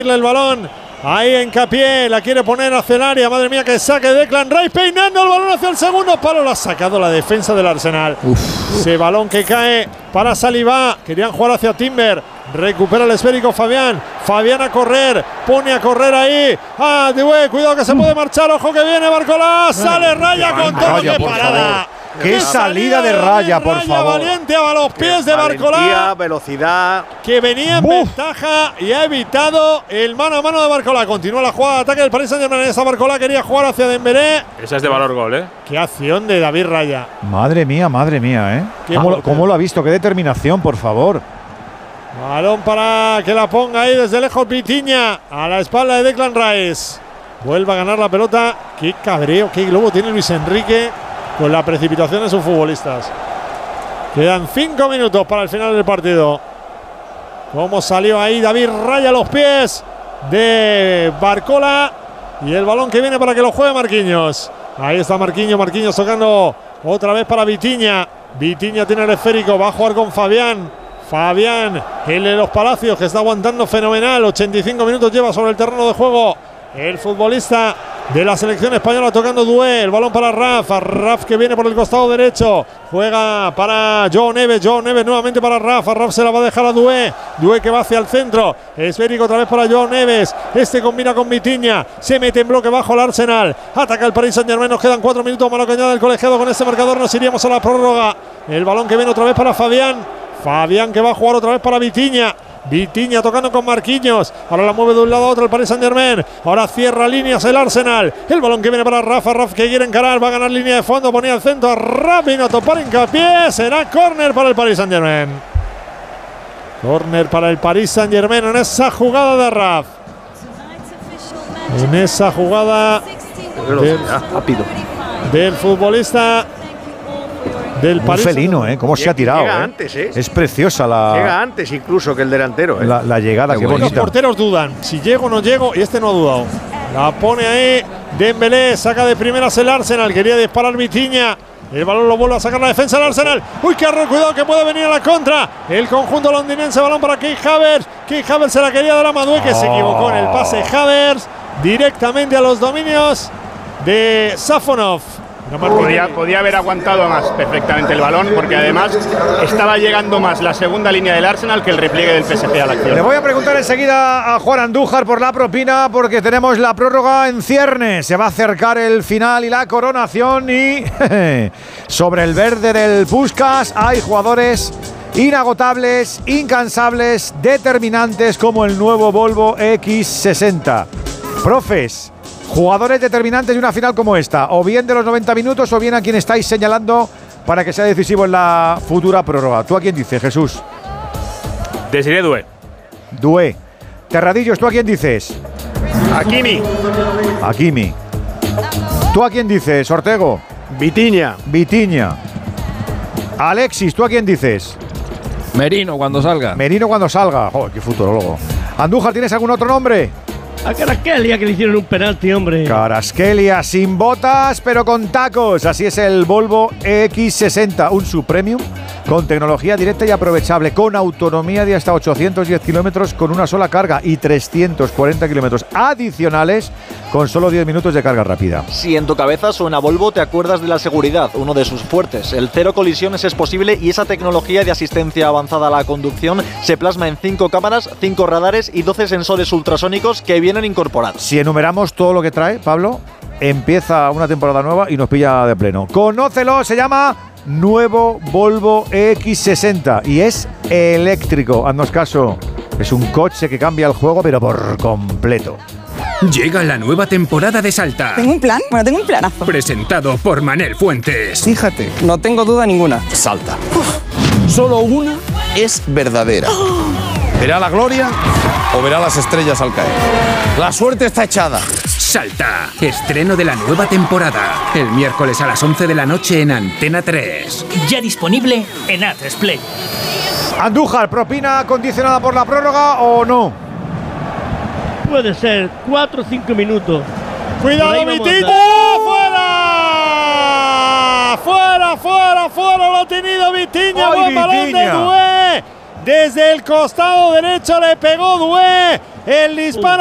El balón ahí en Hincapié, la quiere poner hacia el área. Madre mía, que saque Declan Rice, peinando el balón hacia el segundo palo. Lo ha sacado la defensa del Arsenal. Ese balón que cae para Saliba. Querían jugar hacia Timber. Recupera el esférico Fabián. Fabián a correr, pone a correr ahí. Due, cuidado que se puede marchar. Ojo que viene Barcola. Sale Raya con todo. ¡Qué parada! ¡Qué salida de Raya, por favor! Valiente a los pies de Barcola. Velocidad. Que venía en ventaja y ha evitado el mano a mano de Barcola. Continúa la jugada de ataque del Paris Saint-Germain. Esa Barcola quería jugar hacia Dembélé. Esa es de valor gol, ¿eh? Qué acción de David Raya. Madre mía, ¿eh? ¿Cómo lo ha visto? ¡Qué determinación, por favor! Balón para que la ponga ahí desde lejos Vitinha. A la espalda de Declan Rice. Vuelve a ganar la pelota. Qué cabreo, qué globo tiene Luis Enrique con la precipitación de sus futbolistas. Quedan 5 minutos para el final del partido. Cómo salió ahí David Raya a los pies de Barcola. Y el balón que viene para que lo juegue Marquinhos. Ahí está Marquinhos tocando otra vez para Vitinha. Vitinha tiene el esférico, va a jugar con Fabián. Fabián, el de los Palacios, que está aguantando fenomenal. 85 minutos lleva sobre el terreno de juego el futbolista de la selección española, tocando Due. El balón para Raf que viene por el costado derecho. Juega para Joao Neves nuevamente para Raf se la va a dejar a Due que va hacia el centro. Esférico otra vez para Joao Neves. Este combina con Vitinha. Se mete en bloque bajo el Arsenal. Ataca el Paris Saint-Germain. Nos quedan 4 minutos. Mano cañada del colegiado. Con este marcador nos iríamos a la prórroga. El balón que viene otra vez para Fabián que va a jugar otra vez para Vitinha tocando con Marquinhos. Ahora la mueve de un lado a otro el Paris Saint-Germain. Ahora cierra líneas el Arsenal. El balón que viene para Raf que quiere encarar. Va a ganar línea de fondo. Ponía el centro. Rápido topar Hincapié. Será córner para el Paris Saint-Germain. Córner para el Paris Saint-Germain en esa jugada de Raf. En esa jugada del futbolista del París. Un felino, ¿Cómo se ha tirado? Llega antes, Es preciosa la. Llega antes incluso que el delantero, La llegada, qué bonita. Los porteros dudan. Si llego o no llego, y este no ha dudado. La pone ahí Dembélé, saca de primeras el Arsenal. Quería disparar Vitinha. El balón lo vuelve a sacar la defensa del Arsenal. ¡Uy, qué error! Cuidado que puede venir a la contra. El conjunto londinense, balón para Kai Havertz. Kai Havertz se la quería dar a Madueke, que se equivocó en el pase. Havertz directamente a los dominios de Safonov. Podía haber aguantado más perfectamente el balón, porque además estaba llegando más la segunda línea del Arsenal que el repliegue del PSG a la acción. Le voy a preguntar enseguida a Juan Andújar por la propina, porque tenemos la prórroga en ciernes. Se va a acercar el final y la coronación, y sobre el verde del Puskás hay jugadores inagotables, incansables, determinantes, como el nuevo Volvo X60. Profes, jugadores determinantes de una final como esta, o bien de los 90 minutos, o bien a quien estáis señalando para que sea decisivo en la futura prórroga. ¿Tú a quién dices, Jesús? Desiré Due. Terradillos, ¿tú a quién dices? Hakimi. ¿Tú a quién dices, Ortego? Vitinha. Alexis, ¿tú a quién dices? Merino cuando salga. Joder, qué futurólogo. Andújar, ¿tienes algún otro nombre? A Kvaratskhelia, que le hicieron un penalti, hombre. Kvaratskhelia, sin botas, pero con tacos. Así es el Volvo X60, un subpremium con tecnología directa y aprovechable, con autonomía de hasta 810 kilómetros con una sola carga y 340 kilómetros adicionales con solo 10 minutos de carga rápida. Si en tu cabeza suena Volvo, te acuerdas de la seguridad, uno de sus fuertes. El cero colisiones es posible, y esa tecnología de asistencia avanzada a la conducción se plasma en 5 cámaras, 5 radares y 12 sensores ultrasónicos que vienen incorporados. Si enumeramos todo lo que trae, Pablo, empieza una temporada nueva y nos pilla de pleno. Conócelo, se llama nuevo Volvo X60 y es eléctrico. Haznos caso, es un coche que cambia el juego, pero por completo. Llega la nueva temporada de Salta. ¿Tengo un plan? Bueno, tengo un planazo. Presentado por Manel Fuentes. Fíjate, no tengo duda ninguna. Salta. Solo una es verdadera. ¿Verá la gloria o verá las estrellas al caer? La suerte está echada. Salta, estreno de la nueva temporada. El miércoles a las 11 de la noche en Antena 3. Ya disponible en Atresplay. Andújar, ¿propina condicionada por la prórroga o no? Puede ser 4 o 5 minutos. ¡Cuidado, Vitinha! ¡Fuera! Lo ha tenido Vitinha. Buen balón de Due. Desde el costado derecho le pegó Due. El disparo.